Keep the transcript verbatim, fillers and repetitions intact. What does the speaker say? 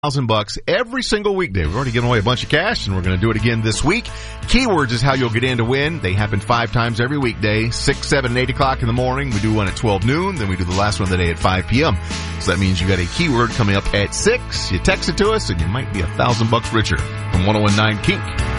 thousand bucks every single weekday. We've already given away a bunch of cash, and we're going to do it again this week. Keywords is how you'll get in to win. They happen five times every weekday, six, seven, and eight o'clock in the morning. We do one at twelve noon, then we do the last one of the day at five p.m. So that means you got a keyword coming up at six. You text it to us, and you might be a thousand bucks richer. From one oh one nine Kink.